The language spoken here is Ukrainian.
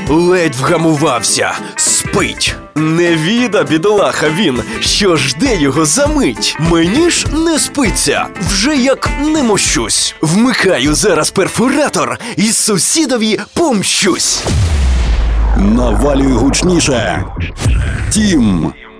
ледь вгамувався, спить. Невіда, бідолаха він, що жде його за мить. Мені ж не спиться, вже як не мощусь. Вмикаю зараз перфоратор і сусідові помщусь. Навалюй гучніше. Тім